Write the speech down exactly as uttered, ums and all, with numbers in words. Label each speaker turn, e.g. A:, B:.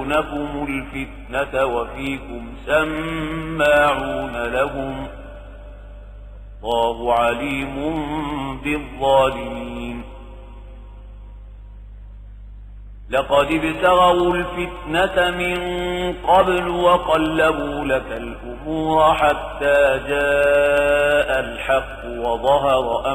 A: يبغونكم الفتنة وفيكم سماعون لهم الله عليم بالظالمين لقد ابتغوا الفتنة من قبل وقلبوا لك الأمور حتى جاء الحق وظهر أمر